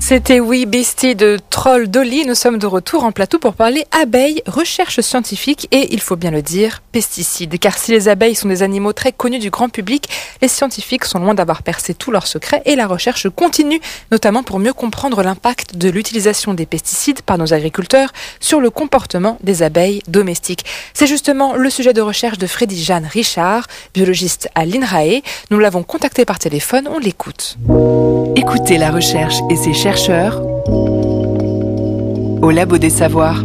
C'était Oui Beastie de Troll Dolly. Nous sommes de retour en plateau pour parler abeilles, recherche scientifique et, il faut bien le dire, pesticides. Car si les abeilles sont des animaux très connus du grand public, les scientifiques sont loin d'avoir percé tous leurs secrets et la recherche continue, notamment pour mieux comprendre l'impact de l'utilisation des pesticides par nos agriculteurs sur le comportement des abeilles domestiques. C'est justement le sujet de recherche de Frédie-Jeanne Richard, biologiste à l'INRAE. Nous l'avons contactée par téléphone, on l'écoute. Écoutez la recherche et ses chercheurs au Labo des Savoirs.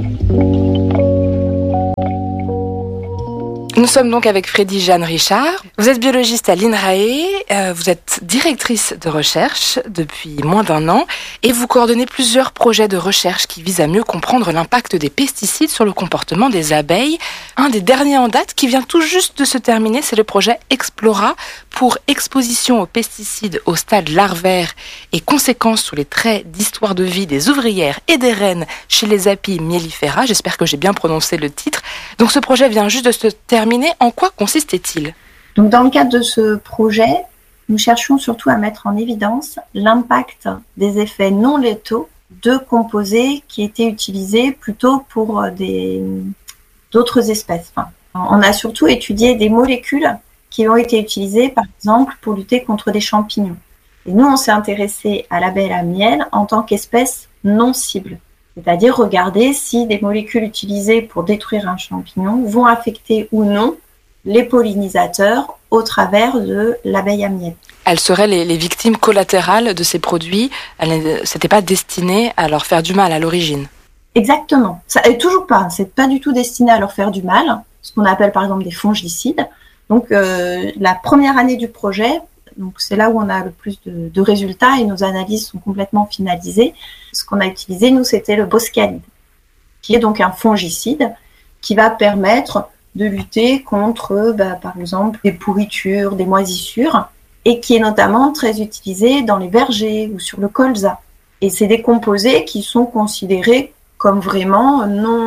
Nous sommes donc avec Frédie-Jeanne Richard. Vous êtes biologiste à l'INRAE, vous êtes directrice de recherche depuis moins d'1 an et vous coordonnez plusieurs projets de recherche qui visent à mieux comprendre l'impact des pesticides sur le comportement des abeilles. Un des derniers en date qui vient tout juste de se terminer, c'est le projet Explora pour exposition aux pesticides au stade larvaire et conséquences sur les traits d'histoire de vie des ouvrières et des reines chez les Apis mellifera. J'espère que j'ai bien prononcé le titre. Donc ce projet vient juste de se terminer. En quoi consistait-il ? Donc, dans le cadre de ce projet, nous cherchions surtout à mettre en évidence l'impact des effets non létaux de composés qui étaient utilisés plutôt pour d'autres espèces. Enfin, on a surtout étudié des molécules qui ont été utilisées, par exemple, pour lutter contre des champignons. Et nous, on s'est intéressé à l'abeille à miel en tant qu'espèce non cible. C'est-à-dire regarder si des molécules utilisées pour détruire un champignon vont affecter ou non les pollinisateurs au travers de l'abeille à miel. Elles seraient les victimes collatérales de ces produits. C'était pas destiné à leur faire du mal à l'origine. Exactement. Ça est toujours pas. C'est pas du tout destiné à leur faire du mal. Ce qu'on appelle par exemple des fongicides. Donc la première année du projet, donc c'est là où on a le plus de résultats et nos analyses sont complètement finalisées. Ce qu'on a utilisé, nous, c'était le boscalide, qui est donc un fongicide qui va permettre de lutter contre, par exemple, des pourritures, des moisissures, et qui est notamment très utilisé dans les vergers ou sur le colza. Et c'est des composés qui sont considérés comme vraiment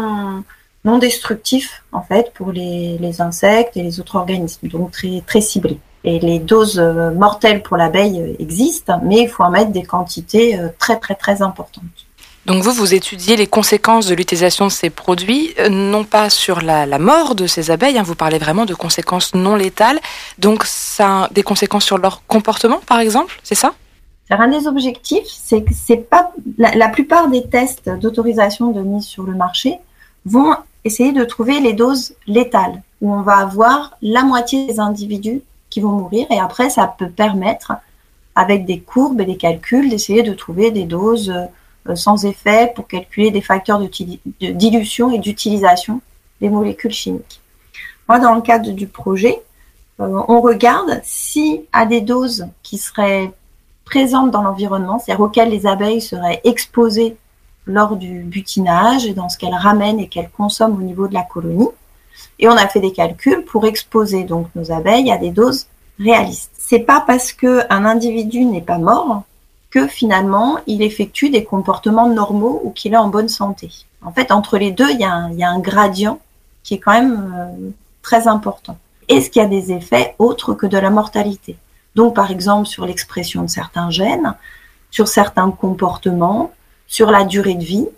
non destructifs, en fait, pour les insectes et les autres organismes, donc très, très ciblés. Et les doses mortelles pour l'abeille existent, mais il faut en mettre des quantités très, très, très importantes. Donc vous étudiez les conséquences de l'utilisation de ces produits, non pas sur la mort de ces abeilles, vous parlez vraiment de conséquences non létales, donc ça a des conséquences sur leur comportement, par exemple, c'est ça ? Un des objectifs, c'est que c'est pas la plupart des tests d'autorisation de mise sur le marché vont essayer de trouver les doses létales, où on va avoir la moitié des individus qui vont mourir, et après ça peut permettre, avec des courbes et des calculs, d'essayer de trouver des doses sans effet pour calculer des facteurs de dilution et d'utilisation des molécules chimiques. Moi, dans le cadre du projet, on regarde si à des doses qui seraient présentes dans l'environnement, c'est-à-dire auxquelles les abeilles seraient exposées lors du butinage et dans ce qu'elles ramènent et qu'elles consomment au niveau de la colonie. Et on a fait des calculs pour exposer donc nos abeilles à des doses réalistes. C'est pas parce qu'un individu n'est pas mort que finalement il effectue des comportements normaux ou qu'il est en bonne santé. En fait, entre les deux, il y a un gradient qui est quand même très important. Est-ce qu'il y a des effets autres que de la mortalité ? Donc, par exemple, sur l'expression de certains gènes, sur certains comportements, sur la durée de vie,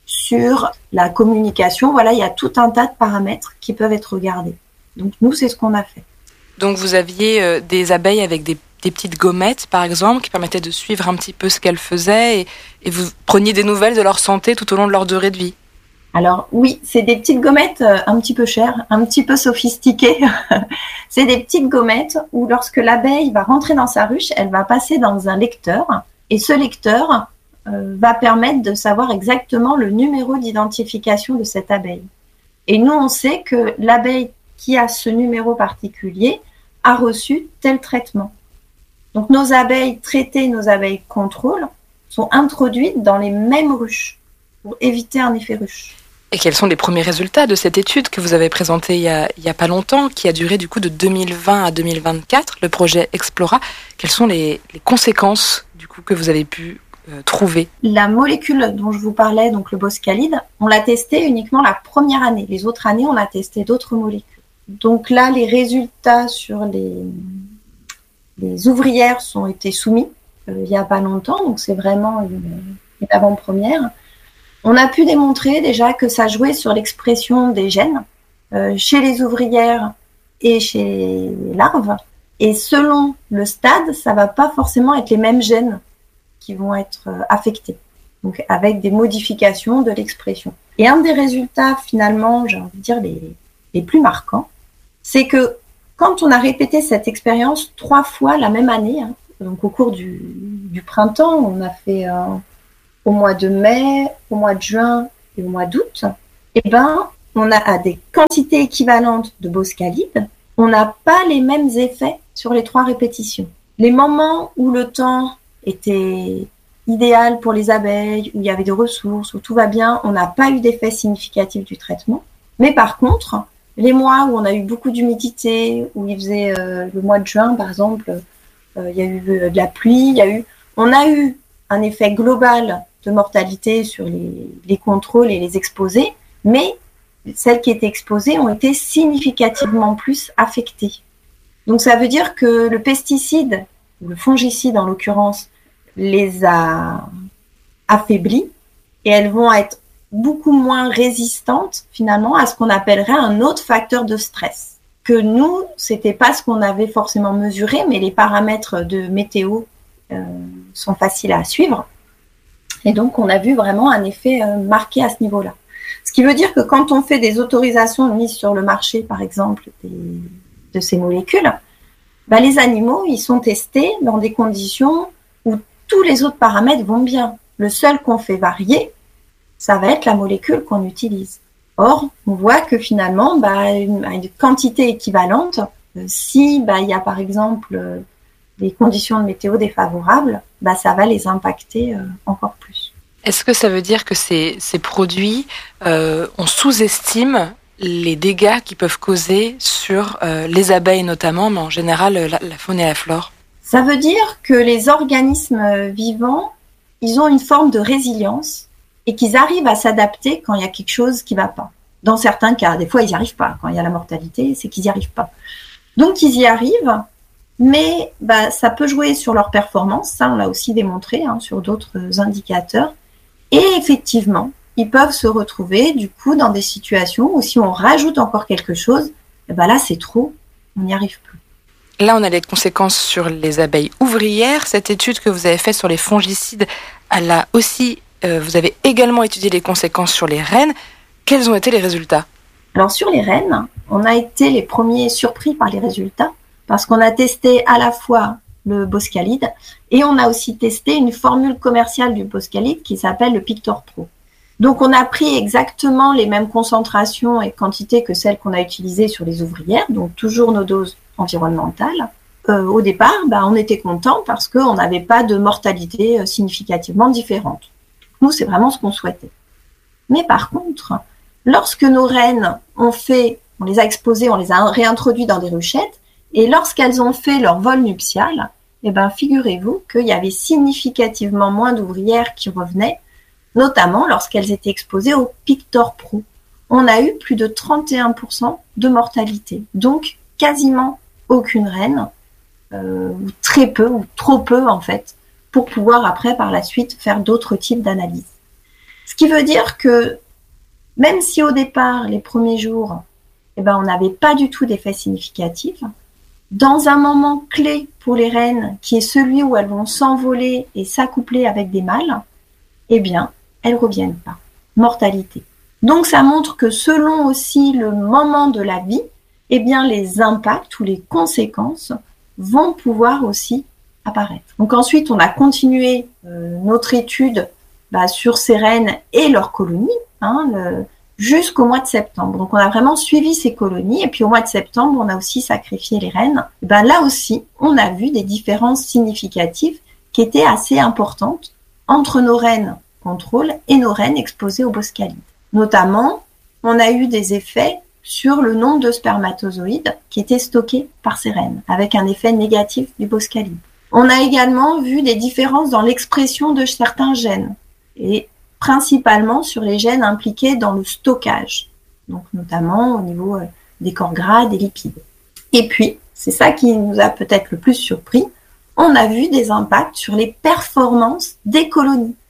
sur la communication. Voilà, il y a tout un tas de paramètres qui peuvent être regardés. Donc, nous, c'est ce qu'on a fait. Donc, vous aviez des abeilles avec des petites gommettes, par exemple, qui permettaient de suivre un petit peu ce qu'elles faisaient et vous preniez des nouvelles de leur santé tout au long de leur durée de vie. Alors oui, c'est des petites gommettes un petit peu chères, un petit peu sophistiquées. C'est des petites gommettes où lorsque l'abeille va rentrer dans sa ruche, elle va passer dans un lecteur et ce lecteur va permettre de savoir exactement le numéro d'identification de cette abeille. Et nous, on sait que l'abeille qui a ce numéro particulier a reçu tel traitement. Donc nos abeilles traitées, nos abeilles contrôle sont introduites dans les mêmes ruches pour éviter un effet ruche. Et quels sont les premiers résultats de cette étude que vous avez présentée il y a pas longtemps, qui a duré du coup de 2020 à 2024, le projet Explora. Quelles sont les conséquences du coup que vous avez pu trouver ? La molécule dont je vous parlais, donc le boscalide, on l'a testé uniquement la première année. Les autres années, on a testé d'autres molécules. Donc là, les résultats sur les ouvrières ont été soumis il y a pas longtemps. Donc c'est vraiment et l'avant-première, on a pu démontrer déjà que ça jouait sur l'expression des gènes chez les ouvrières et chez les larves. Et selon le stade, ça va pas forcément être les mêmes gènes qui vont être affectés, donc avec des modifications de l'expression. Et un des résultats, finalement, j'ai envie de dire les plus marquants, c'est que quand on a répété cette expérience 3 fois la même année, donc au cours du printemps, on a fait au mois de mai, au mois de juin et au mois d'août, eh ben, on a à des quantités équivalentes de boscalide, on n'a pas les mêmes effets sur les 3 répétitions. Les moments où le temps était idéal pour les abeilles, où il y avait des ressources, où tout va bien, on n'a pas eu d'effet significatif du traitement. Mais par contre, les mois où on a eu beaucoup d'humidité, où il faisait le mois de juin, par exemple, il y a eu de la pluie, on a eu un effet global de mortalité sur les contrôles et les exposés, mais celles qui étaient exposées ont été significativement plus affectées. Donc ça veut dire que le pesticide, ou le fongicide en l'occurrence, les a affaiblies et elles vont être beaucoup moins résistantes finalement à ce qu'on appellerait un autre facteur de stress. Que nous, c'était pas ce qu'on avait forcément mesuré, mais les paramètres de météo sont faciles à suivre. Et donc, on a vu vraiment un effet marqué à ce niveau-là. Ce qui veut dire que quand on fait des autorisations de mise sur le marché, par exemple, de ces molécules, les animaux, ils sont testés dans des conditions où tous les autres paramètres vont bien. Le seul qu'on fait varier, ça va être la molécule qu'on utilise. Or, on voit que finalement, une quantité équivalente, si il y a par exemple des conditions de météo défavorables, ça va les impacter encore plus. Est-ce que ça veut dire que ces produits, on sous-estime les dégâts qu'ils peuvent causer sur les abeilles notamment, mais en général la faune et la flore? Ça veut dire que les organismes vivants, ils ont une forme de résilience et qu'ils arrivent à s'adapter quand il y a quelque chose qui ne va pas. Dans certains cas, des fois, ils n'y arrivent pas. Quand il y a la mortalité, c'est qu'ils n'y arrivent pas. Donc, ils y arrivent, mais ça peut jouer sur leur performance. Ça, on l'a aussi démontré sur d'autres indicateurs. Et effectivement, ils peuvent se retrouver, du coup, dans des situations où si on rajoute encore quelque chose, là, c'est trop, on n'y arrive plus. Là, on a les conséquences sur les abeilles ouvrières. Cette étude que vous avez faite sur les fongicides, elle a aussi, vous avez également étudié les conséquences sur les reines. Quels ont été les résultats? Alors, sur les reines, on a été les premiers surpris par les résultats parce qu'on a testé à la fois le boscalide et on a aussi testé une formule commerciale du boscalide qui s'appelle le Pictor Pro. Donc, on a pris exactement les mêmes concentrations et quantités que celles qu'on a utilisées sur les ouvrières, donc toujours nos doses environnementales. Au départ, on était content parce qu'on n'avait pas de mortalité significativement différente. Nous, c'est vraiment ce qu'on souhaitait. Mais par contre, lorsque nos reines on les a exposées, on les a réintroduites dans des ruchettes, et lorsqu'elles ont fait leur vol nuptial, figurez-vous qu'il y avait significativement moins d'ouvrières qui revenaient, notamment lorsqu'elles étaient exposées au Pictor Pro. On a eu plus de 31% de mortalité. Donc, quasiment aucune reine, ou très peu, ou trop peu en fait, pour pouvoir après, par la suite, faire d'autres types d'analyses. Ce qui veut dire que même si au départ, les premiers jours, on n'avait pas du tout d'effet significatif, dans un moment clé pour les reines, qui est celui où elles vont s'envoler et s'accoupler avec des mâles, elles reviennent pas. Mortalité. Donc ça montre que selon aussi le moment de la vie, les impacts ou les conséquences vont pouvoir aussi apparaître. Donc ensuite, on a continué notre étude sur ces reines et leurs colonies, jusqu'au mois de septembre. Donc on a vraiment suivi ces colonies et puis au mois de septembre, on a aussi sacrifié les reines. Là aussi, on a vu des différences significatives qui étaient assez importantes entre nos reines contrôle et nos reines exposées au boscalide. Notamment, on a eu des effets sur le nombre de spermatozoïdes qui étaient stockés par ces reines, avec un effet négatif du boscalide. On a également vu des différences dans l'expression de certains gènes, et principalement sur les gènes impliqués dans le stockage, donc notamment au niveau des corps gras, des lipides. Et puis, c'est ça qui nous a peut-être le plus surpris, on a vu des impacts sur les performances des colonies.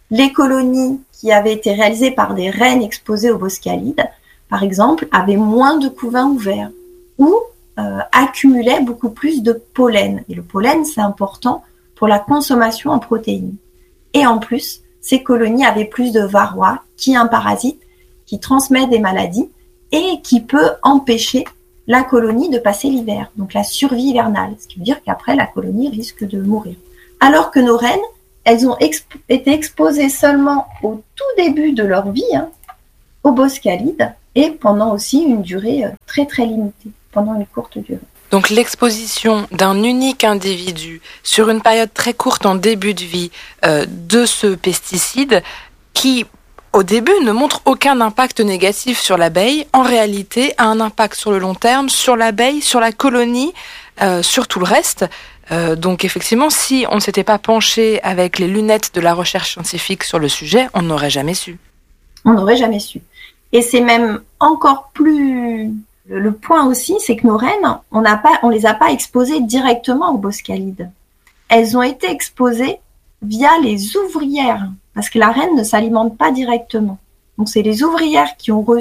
Les colonies qui avaient été réalisées par des reines exposées aux boscalides, par exemple, avaient moins de couvains ouverts ou accumulaient beaucoup plus de pollen. Et le pollen, c'est important pour la consommation en protéines. Et en plus, ces colonies avaient plus de varroa, qui est un parasite qui transmet des maladies et qui peut empêcher la colonie de passer l'hiver, donc la survie hivernale, ce qui veut dire qu'après, la colonie risque de mourir. Alors que nos reines, elles ont été exposées seulement au tout début de leur vie, aux boscalides, et pendant aussi une durée très très limitée, pendant une courte durée. Donc l'exposition d'un unique individu sur une période très courte en début de vie de ce pesticide qui, au début, ne montre aucun impact négatif sur l'abeille, en réalité a un impact sur le long terme, sur l'abeille, sur la colonie, sur tout le reste. Donc effectivement, si on ne s'était pas penché avec les lunettes de la recherche scientifique sur le sujet, on n'aurait jamais su. On n'aurait jamais su. Et c'est même encore plus... Le point aussi, c'est que nos reines, on les a pas exposées directement aux boscalides. Elles ont été exposées via les ouvrières, parce que la reine ne s'alimente pas directement. Donc c'est les ouvrières qui ont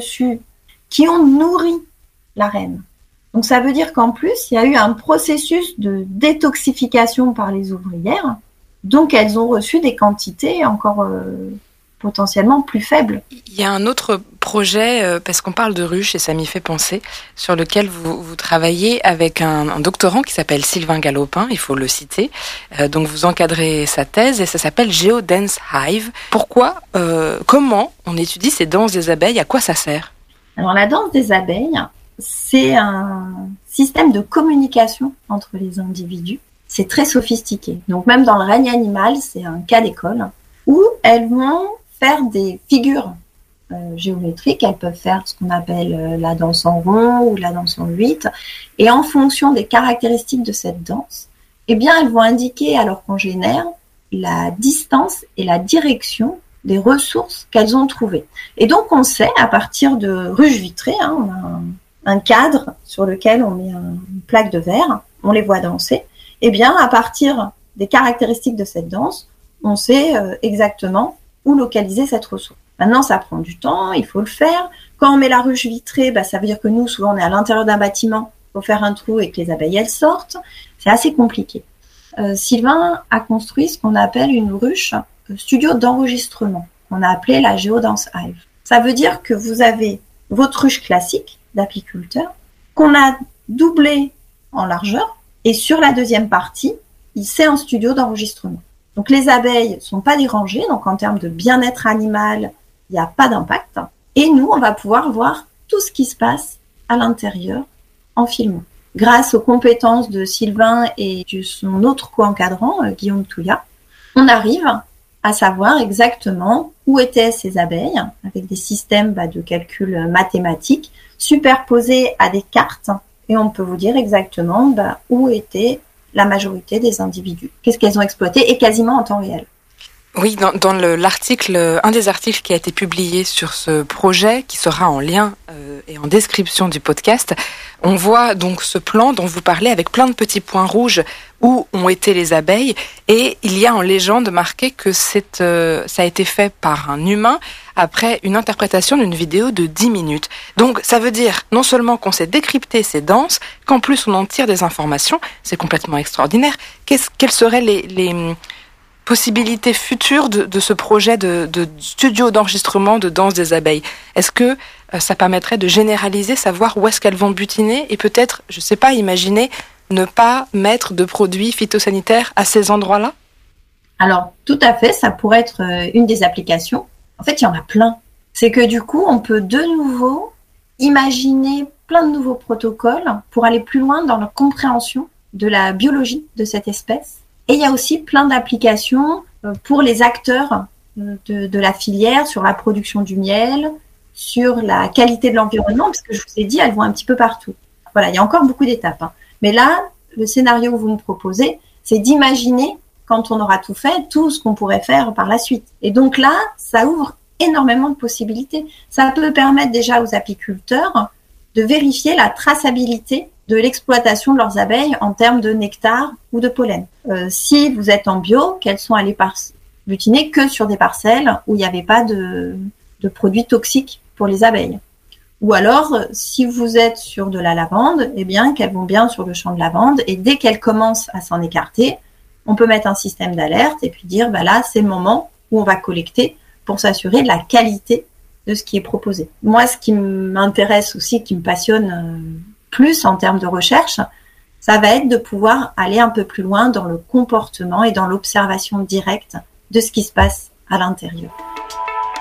nourri la reine. Donc ça veut dire qu'en plus, il y a eu un processus de détoxification par les ouvrières. Donc elles ont reçu des quantités encore potentiellement plus faibles. Il y a un autre projet, parce qu'on parle de ruches et ça m'y fait penser, sur lequel vous travaillez avec un doctorant qui s'appelle Sylvain Galopin, il faut le citer. Donc vous encadrez sa thèse et ça s'appelle Geodance Hive. Pourquoi, comment on étudie ces danses des abeilles, à quoi ça sert? Alors la danse des abeilles, c'est un système de communication entre les individus. C'est très sophistiqué. Donc même dans le règne animal, c'est un cas d'école où elles vont faire des figures géométriques. Elles peuvent faire ce qu'on appelle la danse en rond ou la danse en 8. Et en fonction des caractéristiques de cette danse, eh bien, elles vont indiquer à leurs congénères la distance et la direction des ressources qu'elles ont trouvées. Et donc, on sait, à partir de ruches vitrées, on a un cadre sur lequel on met une plaque de verre, on les voit danser. Eh bien, à partir des caractéristiques de cette danse, on sait exactement où localiser cette ressource. Maintenant, ça prend du temps, il faut le faire. Quand on met la ruche vitrée, ça veut dire que nous, souvent, on est à l'intérieur d'un bâtiment, il faut faire un trou et que les abeilles, elles sortent. C'est assez compliqué. Sylvain a construit ce qu'on appelle une ruche studio d'enregistrement, qu'on a appelé la Geodance Hive. Ça veut dire que vous avez votre ruche classique d'apiculteur, qu'on a doublée en largeur, et sur la deuxième partie, c'est un studio d'enregistrement. Donc les abeilles sont pas dérangées, donc en termes de bien-être animal, il n'y a pas d'impact. Et nous, on va pouvoir voir tout ce qui se passe à l'intérieur en filmant. Grâce aux compétences de Sylvain et de son autre co-encadrant, Guillaume Touillat, on arrive à savoir exactement où étaient ces abeilles, avec des systèmes de calcul mathématiques superposés à des cartes, et on peut vous dire exactement où était la majorité des individus. Qu'est-ce qu'elles ont exploité et quasiment en temps réel. Oui, dans l'article, un des articles qui a été publié sur ce projet, qui sera en lien et en description du podcast, on voit donc ce plan dont vous parlez avec plein de petits points rouges où ont été les abeilles, et il y a en légende marqué que ça a été fait par un humain après une interprétation d'une vidéo de 10 minutes. Donc ça veut dire non seulement qu'on sait décrypter ces danses, qu'en plus on en tire des informations, c'est complètement extraordinaire. Quelles seraient les possibilités futures de ce projet de studio d'enregistrement de danse des abeilles? Est-ce que ça permettrait de généraliser, savoir où est-ce qu'elles vont butiner et peut-être, je sais pas, imaginer ne pas mettre de produits phytosanitaires à ces endroits-là? Alors, tout à fait, ça pourrait être une des applications. En fait, il y en a plein. C'est que du coup, on peut de nouveau imaginer plein de nouveaux protocoles pour aller plus loin dans la compréhension de la biologie de cette espèce. Et il y a aussi plein d'applications pour les acteurs de la filière, sur la production du miel, sur la qualité de l'environnement, parce que je vous ai dit, elles vont un petit peu partout. Voilà, il y a encore beaucoup d'étapes. Mais là, le scénario que vous me proposez, c'est d'imaginer, quand on aura tout fait, tout ce qu'on pourrait faire par la suite. Et donc là, ça ouvre énormément de possibilités. Ça peut permettre déjà aux apiculteurs de vérifier la traçabilité de l'exploitation de leurs abeilles en termes de nectar ou de pollen. Si vous êtes en bio, qu'elles sont allées butiner que sur des parcelles où il n'y avait pas de produits toxiques pour les abeilles. Ou alors, si vous êtes sur de la lavande, eh bien, qu'elles vont bien sur le champ de lavande et dès qu'elles commencent à s'en écarter, on peut mettre un système d'alerte et puis dire, bah là, c'est le moment où on va collecter pour s'assurer de la qualité de ce qui est proposé. Moi, ce qui m'intéresse aussi, qui me passionne plus en termes de recherche, ça va être de pouvoir aller un peu plus loin dans le comportement et dans l'observation directe de ce qui se passe à l'intérieur.